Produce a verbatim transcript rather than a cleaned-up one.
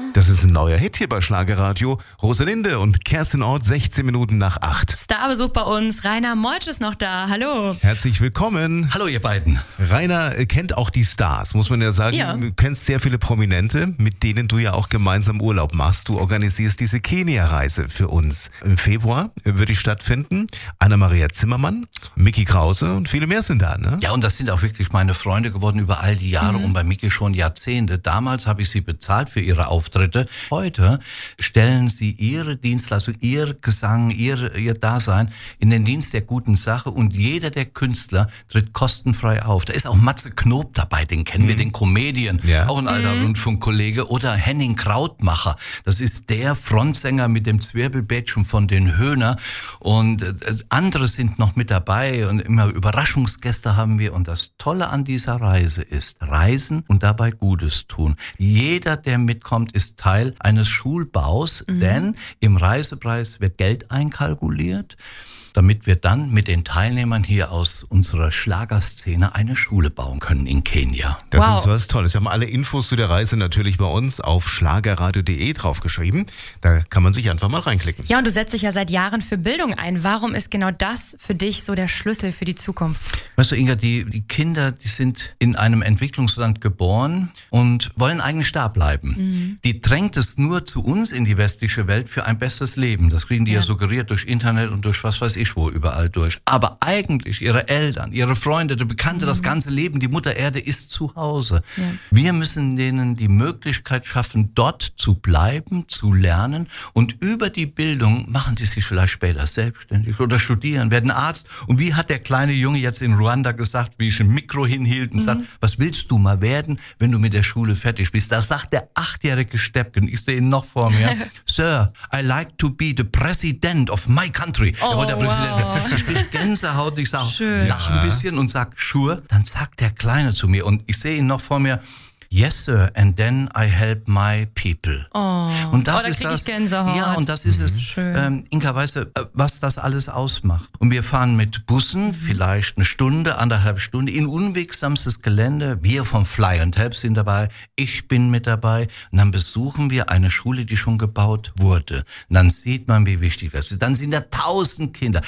Das ist ein neuer Hit hier bei Schlagerradio. Rosalinde und Kerstin Ott, sechzehn Minuten nach acht. Starbesuch bei uns. Rainer Meutsch ist noch da. Hallo. Herzlich willkommen. Hallo ihr beiden. Rainer kennt auch die Stars, muss man ja sagen. Ja. Du kennst sehr viele Prominente, mit denen du ja auch gemeinsam Urlaub machst. Du organisierst diese Kenia-Reise für uns. Im Februar wird die stattfinden. Anna-Maria Zimmermann, Micky Krause und viele mehr sind da, ne? Ja, und das sind auch wirklich meine Freunde geworden über all die Jahre mhm. und bei Micky schon Jahrzehnte. Damals habe ich sie bezahlt für ihre Auftritte. Heute stellen sie ihre Dienstleistung, ihr Gesang, ihr, ihr Dasein in den Dienst der guten Sache und jeder der Künstler tritt kostenfrei auf. Da ist auch Matze Knob dabei, den kennen mhm. wir, den Comedian, ja. auch ein alter mhm. Rundfunkkollege, oder Henning Krautmacher, das ist der Frontsänger mit dem Zwirbelbändchen von den Höhner und äh, andere sind noch mit dabei und immer Überraschungsgäste haben wir und das Tolle an dieser Reise ist, reisen und dabei Gutes tun. Jeder, der mitkommt, ist Teil eines Schulbaus, mhm. denn im Reisepreis wird Geld einkalkuliert, damit wir dann mit den Teilnehmern hier aus unserer Schlagerszene eine Schule bauen können in Kenia. Das wow. ist was Tolles. Wir haben alle Infos zu der Reise natürlich bei uns auf schlagerradio punkt de draufgeschrieben. Da kann man sich einfach mal reinklicken. Ja, und du setzt dich ja seit Jahren für Bildung ein. Warum ist genau das für dich so der Schlüssel für die Zukunft? Weißt du, Inga, die, die Kinder, die sind in einem Entwicklungsland geboren und wollen eigentlich da bleiben. Mhm. Die drängt es nur zu uns in die westliche Welt für ein besseres Leben. Das kriegen die ja, ja suggeriert durch Internet und durch was weiß ich wo überall durch. Aber eigentlich ihre Eltern, ihre Freunde, die Bekannte, mhm. das ganze Leben, die Mutter Erde ist zu Hause. Ja. Wir müssen denen die Möglichkeit schaffen, dort zu bleiben, zu lernen und über die Bildung machen die sich vielleicht später selbstständig oder studieren, werden Arzt. Und wie hat der kleine Junge jetzt in Ruanda gesagt, wie ich ein Mikro hinhielt und mhm. sagt, was willst du mal werden, wenn du mit der Schule fertig bist? Da sagt der achtjährige Steppken, ich sehe ihn noch vor mir, Sir, I like to be the president of my country. Oh, er wollte der Präsident wow. Ich kriege Gänsehaut und ich sage, Schön. lach ein bisschen und sag, sure. Dann sagt der Kleine zu mir und ich sehe ihn noch vor mir, yes, sir, and then I help my people. Oh, und das oh, da ist krieg das, ich Gänsehaut. Ja, und das ist es, Schön. ähm, Inka, weißt du, was das alles ausmacht. Und wir fahren mit Bussen, mhm. vielleicht eine Stunde, anderthalb Stunden, in unwegsamstes Gelände. Wir vom Fly and Help sind dabei, ich bin mit dabei. Und dann besuchen wir eine Schule, die schon gebaut wurde. Und dann sieht man, wie wichtig das ist. Dann sind da tausend Kinder.